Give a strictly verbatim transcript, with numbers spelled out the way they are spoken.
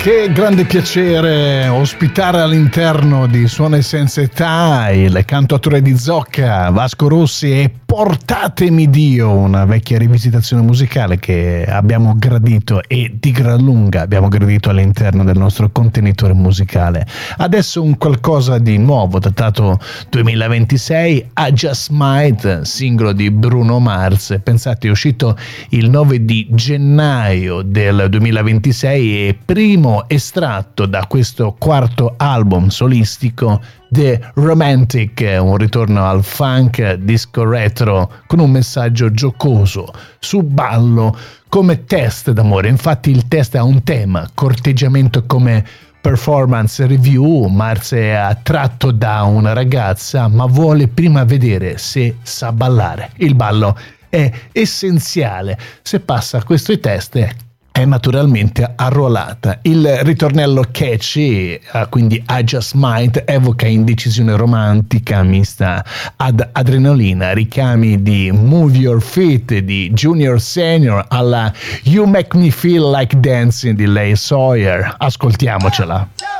Che grande piacere ospitare all'interno di Suona Senza Età il cantautore di Zocca, Vasco Rossi, e Portatemi Dio, una vecchia rivisitazione musicale che abbiamo gradito e di gran lunga abbiamo gradito all'interno del nostro contenitore musicale. Adesso un qualcosa di nuovo, datato duemilaventisei, I Just Might, singolo di Bruno Mars. Pensate, è uscito il nove di gennaio del duemilaventisei e primo estratto da questo quarto album solistico, The Romantic, un ritorno al funk disco retro con un messaggio giocoso su ballo come test d'amore. Infatti il test ha un tema, corteggiamento come performance review. Mars è attratto da una ragazza ma vuole prima vedere se sa ballare. Il ballo è essenziale, se passa questi test è naturalmente arruolata. Il ritornello catchy, quindi I Just Might, evoca indecisione romantica mista ad adrenalina, richiami di Move Your Feet di Junior Senior alla You Make Me Feel Like Dancing di Leigh Sawyer. Ascoltiamocela.